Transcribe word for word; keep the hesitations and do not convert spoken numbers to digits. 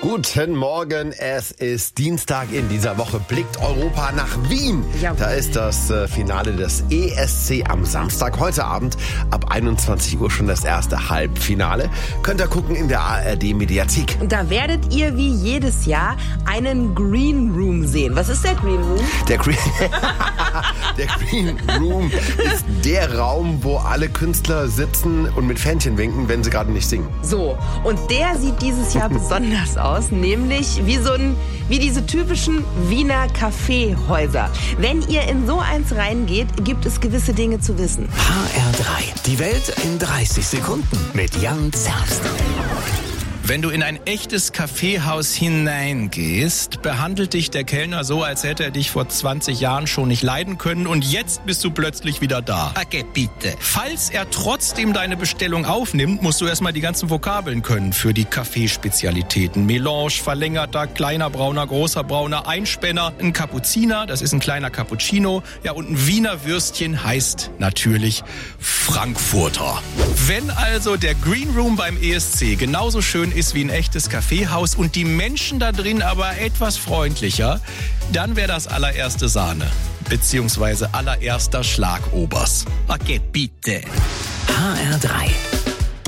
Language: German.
Guten Morgen, es ist Dienstag. In dieser Woche blickt Europa nach Wien. Jawohl. Da ist das äh, Finale des E S C am Samstag. Heute Abend ab einundzwanzig Uhr schon das erste Halbfinale. Könnt ihr gucken in der A R D-Mediathek. Und da werdet ihr wie jedes Jahr einen Green Room sehen. Was ist der Green Room? Der Green, der Green Room ist der Raum, wo alle Künstler sitzen und mit Fähnchen winken, wenn sie gerade nicht singen. So, und der sieht dieses Jahr besonders aus, nämlich wie so ein, wie diese typischen Wiener Kaffeehäuser. Wenn ihr in so eins reingeht, gibt es gewisse Dinge zu wissen. H R drei. Die Welt in dreißig Sekunden mit Jan Zerbst. Wenn du in ein echtes Kaffeehaus hineingehst, behandelt dich der Kellner so, als hätte er dich vor zwanzig Jahren schon nicht leiden können und jetzt bist du plötzlich wieder da. Okay, bitte. Falls er trotzdem deine Bestellung aufnimmt, musst du erstmal die ganzen Vokabeln können für die Kaffeespezialitäten. Melange, verlängerter, kleiner Brauner, großer Brauner, Einspänner, ein Kapuziner, das ist ein kleiner Cappuccino, ja, und ein Wiener Würstchen heißt natürlich Frankfurter. Wenn also der Green Room beim E S C genauso schön ist wie ein echtes Kaffeehaus und die Menschen da drin aber etwas freundlicher, dann wäre das allererste Sahne, beziehungsweise allererster Schlagobers. Okay, bitte. H R drei.